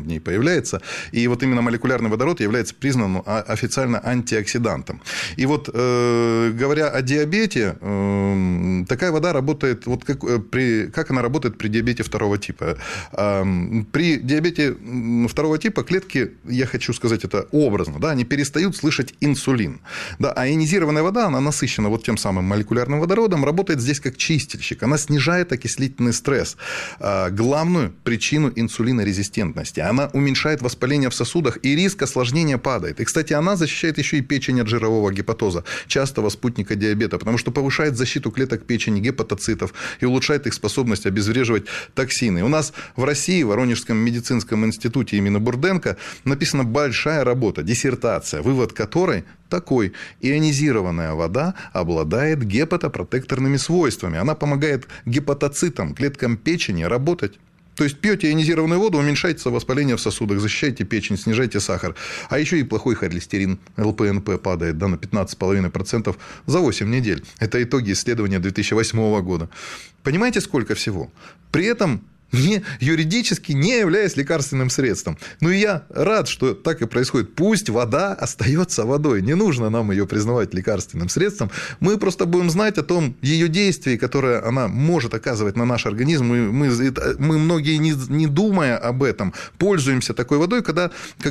в ней появляется. И вот именно молекулярный водород является признанным официально антиоксидантом. И вот говоря о диабете, такая вода работает, вот как она работает при диабете второго типа. При диабете второго типа клетки, я хочу сказать это образно, да, они перестают слышать инсулин. Да, а ионизированная вода, она насыщена вот тем самым молекулярным водородом, работает здесь как чистильщик. Она снижает окислительный стресс, главную причину инсулинорезистентности. Она уменьшает воспаление в сосудах, и риск осложнения падает. И, кстати, она защищает еще и печень от жирового гепатоза, частого спутника диабета, потому что повышает защиту клеток печени, гепатоцитов и улучшает их способность обезвреживать токсины. У нас в России, в Воронежском медицинском институте имени Бурденко написана большая работа, диссертация, вывод которой такой: ионизированная вода обладает гепатопротекторными свойствами. Она помогает гепатоцитам, клеткам печени работать. То есть пьете ионизированную воду, уменьшается воспаление в сосудах, защищаете печень, снижаете сахар. А еще и плохой холестерин, ЛПНП падает, да, на 15,5% за 8 недель. Это итоги исследования 2008 года. Понимаете, сколько всего? При этом юридически не являясь лекарственным средством. Ну и я рад, что так и происходит. Пусть вода остается водой. Не нужно нам ее признавать лекарственным средством. Мы просто будем знать о том ее действии, которое она может оказывать на наш организм. Мы многие, не думая об этом, пользуемся такой водой, когда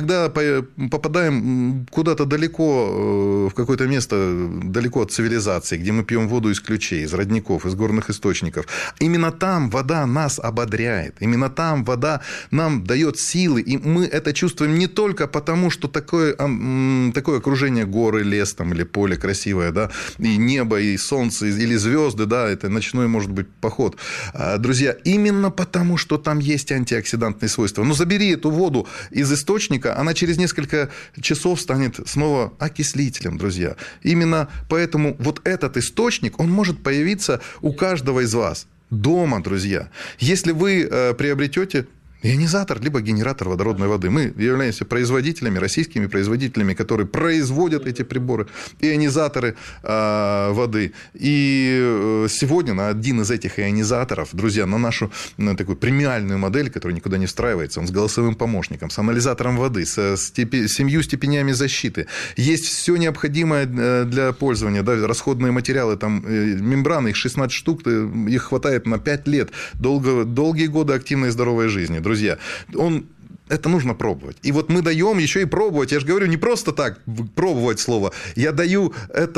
попадаем куда-то далеко, в какое-то место далеко от цивилизации, где мы пьем воду из ключей, из родников, из горных источников. Именно там вода нас ободряет. Именно там вода нам дает силы, и мы это чувствуем не только потому, что такое окружение горы, лес там, или поле красивое, да, и небо, и солнце, или звезды, да, это ночной, может быть, поход. Друзья, именно потому, что там есть антиоксидантные свойства. Но забери эту воду из источника, она через несколько часов станет снова окислителем, друзья. Именно поэтому вот этот источник, он может появиться у каждого из вас дома, друзья. Если вы приобретете ионизатор, либо генератор водородной воды. Мы являемся производителями, российскими производителями, которые производят эти приборы, ионизаторы воды. И сегодня на один из этих ионизаторов, друзья, на нашу такую премиальную модель, которая никуда не встраивается, он с голосовым помощником, с анализатором воды, с 7 степенями защиты. Есть все необходимое для пользования, да, расходные материалы, там, мембраны, их 16 штук, их хватает на 5 лет, долгие годы активной и здоровой жизни. Друзья, это нужно пробовать. И вот мы даем еще и пробовать. Я же говорю, не просто так пробовать слово. Я говорю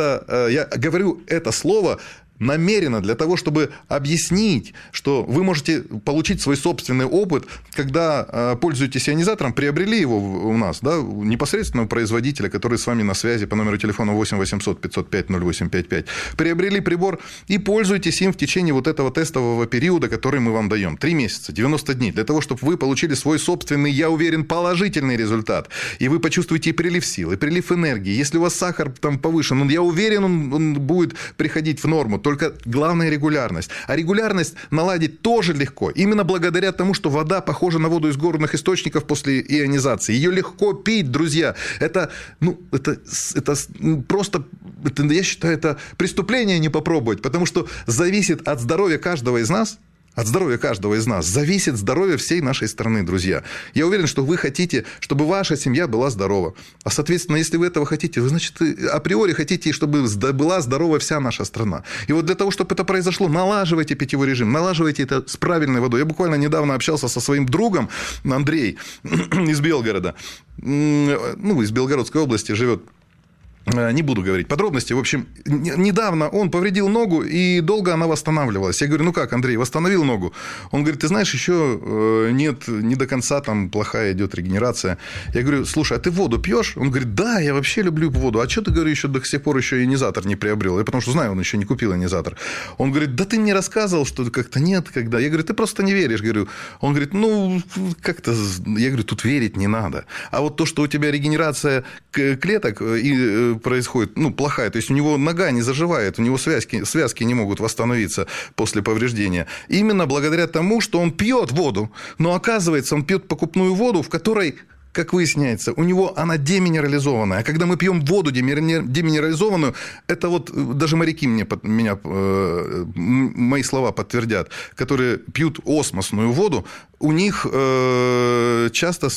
это слово намеренно для того, чтобы объяснить, что вы можете получить свой собственный опыт, когда пользуетесь ионизатором, приобрели его у нас, да, непосредственного производителя, который с вами на связи по номеру телефона 8 800 505 0855, приобрели прибор и пользуетесь им в течение вот этого тестового периода, который мы вам даем. 3 месяца, 90 дней, для того, чтобы вы получили свой собственный, я уверен, положительный результат. И вы почувствуете и прилив сил, и прилив энергии. Если у вас сахар там повышен, я уверен, он будет приходить в норму. Только главная регулярность. А регулярность наладить тоже легко. Именно благодаря тому, что вода похожа на воду из горных источников после ионизации. Ее легко пить, друзья. Это просто, я считаю, это преступление не попробовать. Потому что зависит от здоровья каждого из нас. От здоровья каждого из нас зависит здоровье всей нашей страны, друзья. Я уверен, что вы хотите, чтобы ваша семья была здорова. А, соответственно, если вы этого хотите, вы, значит, априори хотите, чтобы была здорова вся наша страна. И вот для того, чтобы это произошло, налаживайте питьевой режим, налаживайте это с правильной водой. Я буквально недавно общался со своим другом Андрей из Белгорода. Из Белгородской области живет. Не буду говорить подробности. В общем, недавно он повредил ногу, и долго она восстанавливалась. Я говорю, ну как, Андрей, восстановил ногу? Он говорит, ты знаешь, еще нет, не до конца там плохая идет регенерация. Я говорю, слушай, а ты воду пьешь? Он говорит, да, я вообще люблю воду. А что ты, говорю, еще до сих пор еще ионизатор не приобрел? Я потому что знаю, он еще не купил ионизатор. Он говорит, да ты мне рассказывал, что как-то нет, когда. Я говорю, ты просто не веришь. Говорю, он говорит, как-то. Я говорю, тут верить не надо. А вот то, что у тебя регенерация клеток и происходит, плохая, то есть у него нога не заживает, у него связки не могут восстановиться после повреждения. Именно благодаря тому, что он пьет воду, но оказывается, он пьет покупную воду, в которой, как выясняется, у него она деминерализованная. А когда мы пьем воду деминерализованную, это вот даже моряки мои слова подтвердят, которые пьют осмосную воду, у них часто